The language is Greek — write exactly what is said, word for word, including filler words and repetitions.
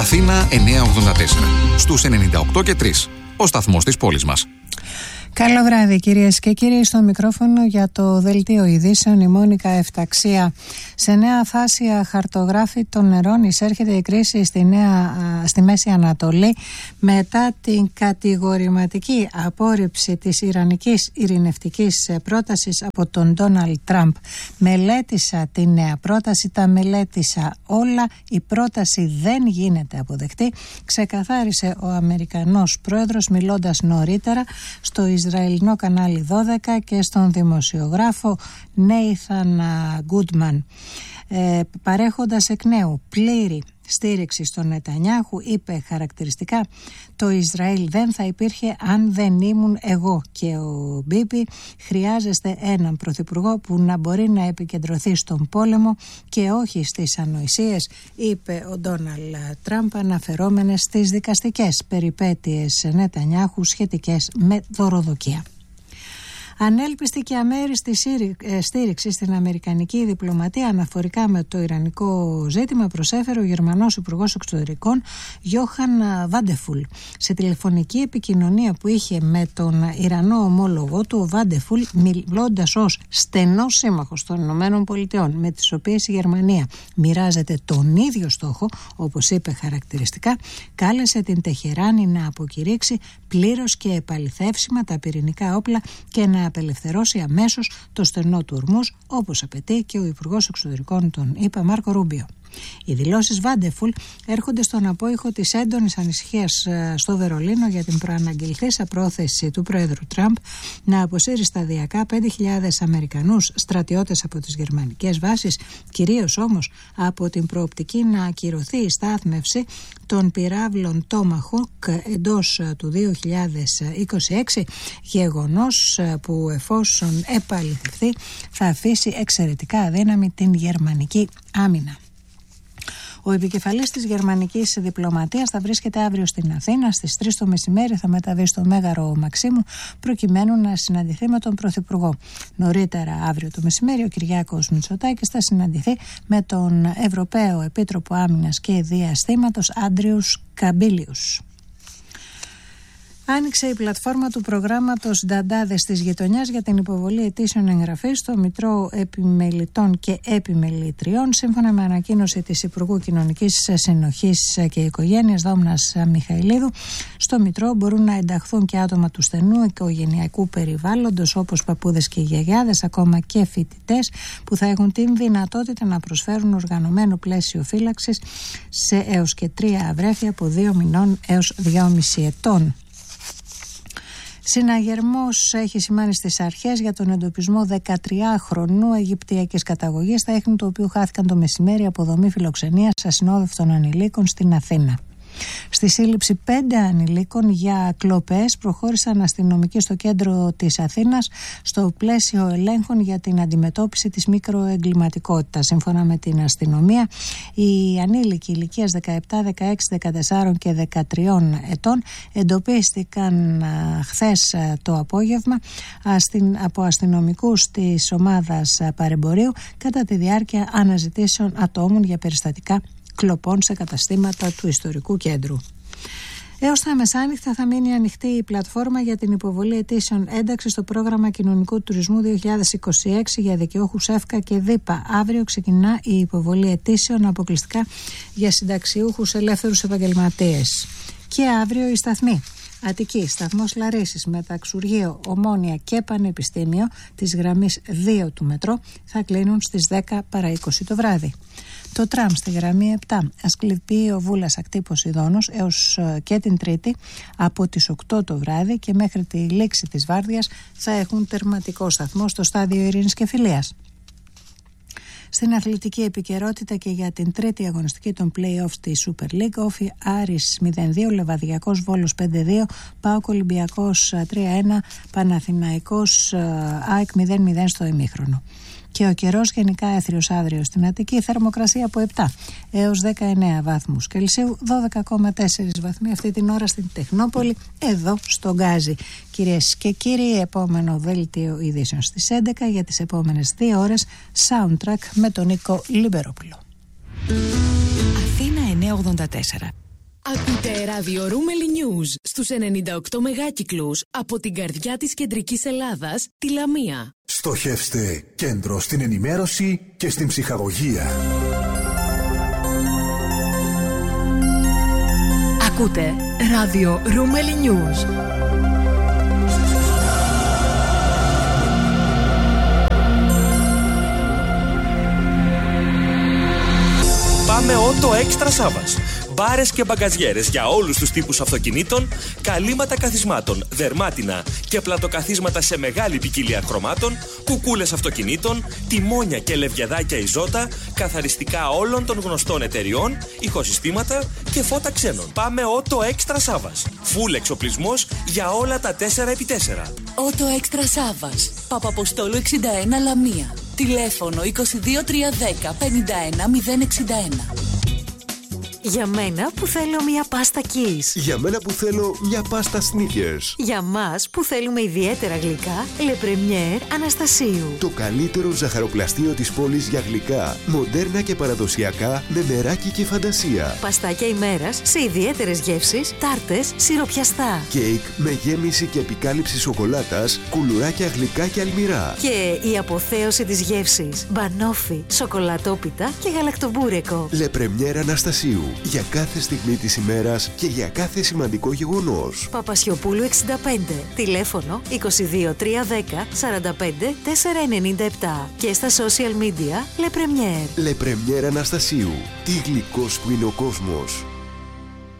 Αθήνα εννιακόσια ογδόντα τέσσερα. Στους ενενήντα οκτώ και τρία. Ο σταθμός της πόλης μας. Καλό βράδυ κυρίες και κύριοι, στο μικρόφωνο για το Δελτίο Ειδήσεων η Μόνικα Εφταξία. Σε νέα φάση αχαρτογράφητων νερών εισέρχεται η κρίση στη, νέα, στη Μέση Ανατολή μετά την κατηγορηματική απόρριψη της Ιρανικής ειρηνευτικής πρότασης από τον Ντόναλντ Τραμπ. Μελέτησα τη νέα πρόταση, τα μελέτησα όλα, η πρόταση δεν γίνεται αποδεκτή, ξεκαθάρισε ο Αμερικανός πρόεδρος μιλώντας νωρίτερα στο Ισραηλινό κανάλι δώδεκα και στον δημοσιογράφο Νέιθαν Γκούντμαν, ε, παρέχοντας εκ νέου πλήρη στήριξη στον Νετανιάχου. Είπε χαρακτηριστικά: το Ισραήλ δεν θα υπήρχε αν δεν ήμουν εγώ και ο Μπίπι. Χρειάζεστε έναν πρωθυπουργό που να μπορεί να επικεντρωθεί στον πόλεμο και όχι στις ανοησίες, είπε ο Ντόναλντ Τραμπ, αναφερόμενες στις δικαστικές περιπέτειες Νετανιάχου σχετικές με δωροδοκία. Ανέλπιστη και αμέριστη στήριξη στην αμερικανική διπλωματία αναφορικά με το ιρανικό ζήτημα προσέφερε ο Γερμανός Υπουργός Εξωτερικών Γιόχαν Βάντεφουλ. Σε τηλεφωνική επικοινωνία που είχε με τον Ιρανό ομόλογο του, ο Βάντεφουλ, μιλώντας ως στενός σύμμαχος των Ηνωμένων Πολιτειών, με τις οποίες η Γερμανία μοιράζεται τον ίδιο στόχο, όπως είπε χαρακτηριστικά, κάλεσε την Τεχεράνη να αποκηρύξει πλήρως και επαληθεύσιμα τα πυρηνικά όπλα και να απελευθερώσει αμέσως το στενό του Ορμούζ, όπως απαιτεί και ο Υπουργός Εξωτερικών των ΗΠΑ Μάρκο Ρούμπιο. Οι δηλώσεις Βάντεφουλ έρχονται στον απόϊχο της έντονης ανησυχίας στο Βερολίνο για την προαναγγελθήσα πρόθεση του Πρόεδρου Τραμπ να αποσύρει σταδιακά πέντε χιλιάδες Αμερικανούς στρατιώτες από τις γερμανικές βάσεις, κυρίως όμως από την προοπτική να ακυρωθεί η στάθμευση των πυράβλων Tomahawk εντός του δύο χιλιάδες είκοσι έξι, γεγονός που εφόσον επαληθευτεί θα αφήσει εξαιρετικά αδύναμη την γερμανική άμυνα. Ο επικεφαλής της γερμανικής διπλωματίας θα βρίσκεται αύριο στην Αθήνα. Στις τρεις το μεσημέρι θα μεταβεί στο Μέγαρο Μαξίμου προκειμένου να συναντηθεί με τον Πρωθυπουργό. Νωρίτερα αύριο το μεσημέρι ο Κυριάκος Μητσοτάκης θα συναντηθεί με τον Ευρωπαίο Επίτροπο Άμυνας και Διαστήματος Άντριους Καμπίλιους. Άνοιξε η πλατφόρμα του προγράμματος Νταντάδες της Γειτονιάς για την υποβολή αιτήσεων εγγραφής στο Μητρό Επιμελητών και Επιμελητριών. Σύμφωνα με ανακοίνωση της Υπουργού Κοινωνικής Συνοχής και Οικογένειας Δόμνας Μιχαηλίδου, στο Μητρό μπορούν να ενταχθούν και άτομα του στενού οικογενειακού περιβάλλοντος, όπως παππούδες και γιαγιάδες, ακόμα και φοιτητές που θα έχουν την δυνατότητα να προσφέρουν οργανωμένο πλαίσιο φύλαξης σε έως και τρία αδρέφια από δύο μηνών έως δυόμισι ετών. Συναγερμός έχει σημάνει στις αρχές για τον εντοπισμό δεκατριάχρονου Αιγυπτιακής καταγωγής, στα ίχνη του οποίου χάθηκαν το μεσημέρι από δομή φιλοξενίας ασυνόδευτων ανηλίκων στην Αθήνα. Στη σύλληψη πέντε ανηλίκων για κλοπές προχώρησαν αστυνομικοί στο κέντρο της Αθήνας στο πλαίσιο ελέγχων για την αντιμετώπιση της μικροεγκληματικότητας. Σύμφωνα με την αστυνομία, οι ανήλικοι ηλικίας δεκαεπτά, δεκαέξι, δεκατέσσερα και δεκατρία ετών εντοπίστηκαν χθες το απόγευμα από αστυνομικούς της ομάδας παρεμπορίου κατά τη διάρκεια αναζητήσεων ατόμων για περιστατικά κλοπών σε καταστήματα του ιστορικού κέντρου. Έως τα μεσάνυχτα θα μείνει ανοιχτή η πλατφόρμα για την υποβολή αιτήσεων ένταξης στο πρόγραμμα κοινωνικού τουρισμού δύο χιλιάδες είκοσι έξι για δικαιούχους ΕΦΚΑ και ΔΥΠΑ. Αύριο ξεκινά η υποβολή αιτήσεων αποκλειστικά για συνταξιούχους ελεύθερους επαγγελματίες. Και αύριο η σταθμή Αττική, σταθμός Λαρίσης, Μεταξουργείο, Ομόνια και Πανεπιστήμιο της γραμμής δύο του μετρό θα κλείνουν στις δέκα παρά είκοσι το βράδυ. Το τραμ στη γραμμή επτά, Ασκληπείο Βούλας Ακτή Ποσειδώνος έως και την Τρίτη από τις οκτώ το βράδυ και μέχρι τη λήξη της βάρδιας θα έχουν τερματικό σταθμό στο στάδιο Ειρήνης και Φιλίας. Στην αθλητική επικαιρότητα και για την τρίτη αγωνιστική των play-off στη Super League, Όφι Άρης μηδέν δύο, Λεβαδιακός Βόλος πέντε δύο, ΠΑΟΚ Ολυμπιακός τρία ένα, Παναθηναϊκός ΑΕΚ μηδέν μηδέν στο ημίχρονο. Και ο καιρός γενικά έθριος άδριος στην Αττική, θερμοκρασία από επτά έως δεκαεννέα βαθμούς Κελσίου, δώδεκα κόμμα τέσσερα βαθμοί αυτή την ώρα στην Τεχνόπολη, εδώ στο Γκάζι. Κυρίες και κύριοι, επόμενο δέλτιο ειδήσεων στις έντεκα για τις επόμενες δύο ώρες, soundtrack με τον Νίκο Λιμπερόπουλο. Αθήνα εννιακόσια ογδόντα τέσσερα. Ακούτε ράδιο Ρούμελι News στους ενενήντα οκτώ μεγάκυκλους από την καρδιά της κεντρικής Ελλάδας, τη Λαμία. Στοχεύστε κέντρο στην ενημέρωση και στην ψυχαγωγία. Ακούτε ράδιο Ρούμελι News. Πάμε Auto Extra Savas. Μπάρες και μπαγκαζιέρες για όλους τους τύπους αυτοκινήτων, καλύματα καθισμάτων, δερμάτινα και πλατοκαθίσματα σε μεγάλη ποικιλία χρωμάτων, κουκούλες αυτοκινήτων, τιμόνια και λευκεδάκια Ιζότα, καθαριστικά όλων των γνωστών εταιριών, ηχοσυστήματα και φώτα ξένων. Πάμε Auto Extra Savas. Φουλ εξοπλισμός για όλα τα τέσσερα επί τέσσερα. Auto Extra Savas. Παπαποστόλου εξήντα ένα Λαμία. Τηλέφωνο είκοσι δύο τριακόσια δέκα πενήντα ένα μηδέν εξήντα ένα. Για μένα που θέλω μια πάστα Kiss. Για μένα που θέλω μια πάστα Snickers. Για μας που θέλουμε ιδιαίτερα γλυκά, Le Premier Αναστασίου. Το καλύτερο ζαχαροπλαστείο της πόλης για γλυκά, μοντέρνα και παραδοσιακά, με μεράκι και φαντασία. Παστάκια ημέρας σε ιδιαίτερες γεύσεις, τάρτες, σιροπιαστά. Κέικ με γέμιση και επικάλυψη σοκολάτας, κουλουράκια γλυκά και αλμυρά. Και η αποθέωση της γεύσης, μπανόφι, σοκολατόπιτα και γαλακτομπούρεκο. Le Premier Αναστασίου. Για κάθε στιγμή της ημέρας και για κάθε σημαντικό γεγονός. Παπασιοπούλου εξήντα πέντε. Τηλέφωνο είκοσι δύο τριακόσια δέκα σαράντα πέντε τετρακόσια ενενήντα επτά. Και στα social media Le Premier. Le Premier Αναστασίου. Τι γλυκός που είναι ο κόσμος.